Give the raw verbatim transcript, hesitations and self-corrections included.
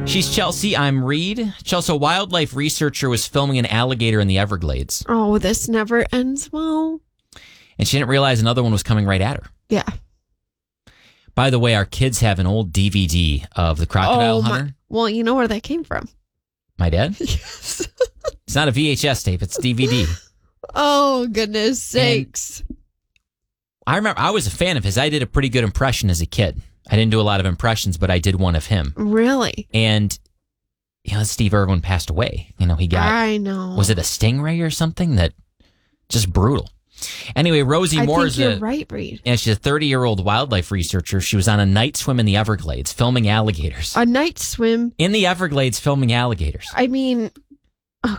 She's Chelsea. I'm Reed. Chelsea, a wildlife researcher, was filming an alligator in the Everglades. Oh, this never ends well. And she didn't realize another one was coming right at her. Yeah. By the way, our kids have an old D V D of the Crocodile oh, Hunter. My, well, you know where that came from. My dad? Yes. It's not a V H S tape. It's D V D. Oh, goodness sakes. And I remember I was a fan of his. I did a pretty good impression as a kid. I didn't do a lot of impressions, but I did one of him. Really? And, you know, Steve Irwin passed away. You know, he got... I know. Was it a stingray or something? That just brutal. Anyway, Rosie I Moore is think a... you're right, Reed. Yeah, she's a thirty-year-old wildlife researcher. She was on a night swim in the Everglades filming alligators. A night swim? In the Everglades filming alligators. I mean,